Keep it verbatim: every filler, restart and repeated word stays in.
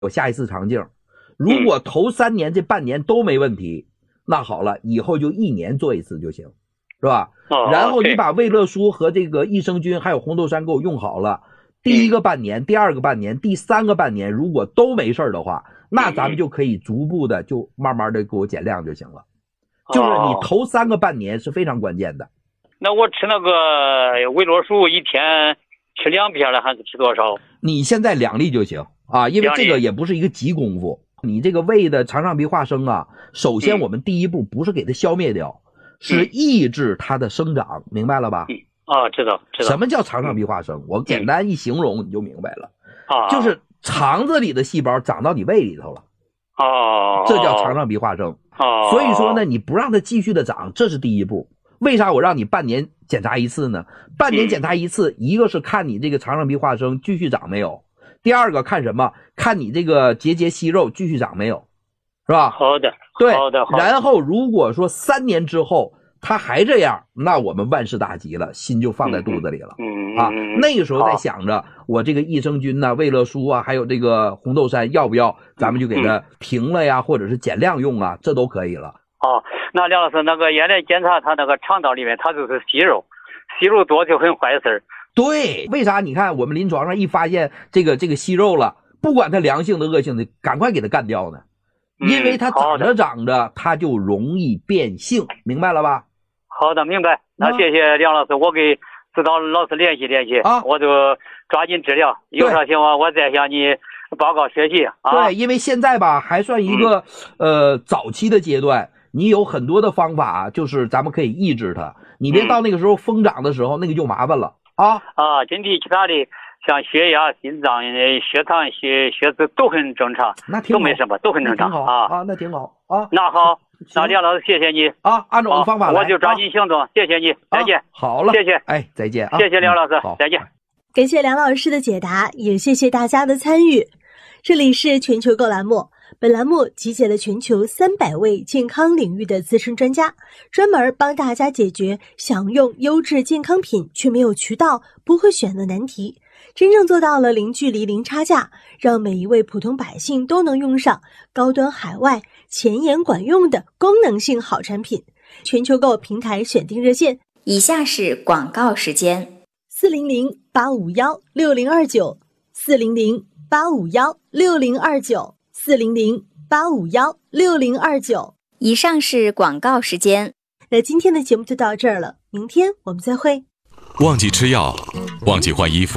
有下一次肠镜。如果头三年这半年都没问题，那好了，以后就一年做一次就行，是吧？ 哦、 然后你把魏乐舒和这个益生菌还有红豆杉给我用好了，第一个半年、第二个半年、第三个半年，如果都没事的话，那咱们就可以逐步的就慢慢的给我减量就行了。就是你头三个半年是非常关键的。 那我吃那个魏乐舒一天吃两片了还是吃多少？ 你现在两粒就行啊，因为这个也不是一个急功夫。你这个胃的肠上皮化生啊，首先我们第一步不是给它消灭掉，嗯、是抑制它的生长，明白了吧？ 嗯啊，知道知道。 什么叫肠上皮化生？我简单一形容你就明白了。 啊、嗯， 就是肠子里的细胞长到你胃里头了。 哦， 这叫肠上皮化生。 哦， 所以说呢，你不让它继续的长，这是第一步。为啥我让你半年检查一次呢？半年检查一次，嗯、一个是看你这个肠上皮化生继续长没有。第二个看什么？看你这个结节息肉继续长没有，是吧？ 好的， 对， 好的。好的然后如果说三年之后它还这样，那我们万事大吉了，心就放在肚子里了。 嗯啊，那个时候再想着我这个益生菌呐、魏乐舒啊，还有这个红豆杉要不要，咱们就给它停了呀，嗯、或者是减量用啊，这都可以了。 哦，那梁老师，那个原来检查他那个肠道里面，他就是息肉，息肉多就很坏事。 对，为啥？你看我们临床上一发现这个这个息肉了，不管它良性的恶性的，赶快给它干掉呢，因为它长着长着它就容易变性，明白了吧？ 好的，明白。那谢谢梁老师，我给指导老师联系联系啊， 我就抓紧治疗，有啥情况我再向你报告学习啊。 对，因为现在吧还算一个、嗯、呃早期的阶段，你有很多的方法，就是咱们可以抑制它，你别到那个时候疯长的时候，嗯、那个就麻烦了。啊啊，身体其他的像血压、心脏、血糖、血血脂都很正常， 那挺好， 都没什么，都很正常啊啊，那挺好啊。 那好，那梁老师谢谢你啊，按照我的方法来， 我就抓紧行动，啊、谢谢你，再见。 啊、好了， 谢谢， 哎，再见啊， 谢谢梁老师， 嗯、 再见。 感谢梁老师的解答，也谢谢大家的参与。这里是全球购栏目，本栏目集结了全球三百位健康领域的资深专家，专门帮大家解决想用优质健康品却没有渠道、不会选的难题，真正做到了零距离、零差价，让每一位普通百姓都能用上高端海外、前沿管用的功能性好产品。全球购平台选定热线， 以下是广告时间： 四零零八五幺六零二九，四零零八五幺六零二九，四零零八五幺六零二九。 以上是广告时间。 那今天的节目就到这儿了，明天我们再会。 忘记吃药，忘记换衣服，